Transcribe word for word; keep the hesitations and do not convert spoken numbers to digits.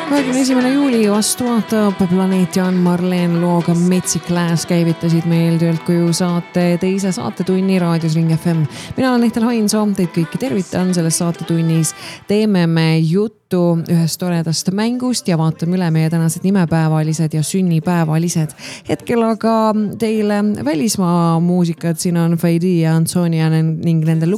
kahekümne esimene juuli vastu vaatab Planeet Jan Marleen looga Metsik Lääs käivitasid meil töölt koju saate teise saatetunni raadios Ring F M. Mina olen Ehtel Hainsoo, teid kõiki tervitan. Selles saatetunnis teeme me juttu ühest toredast mängust ja vaatame üle meie tänased nimepäevalised ja sünnipäevalised. Hetkel aga teile välismaa muusikat, siin on Faidi ja Ansonia ning nende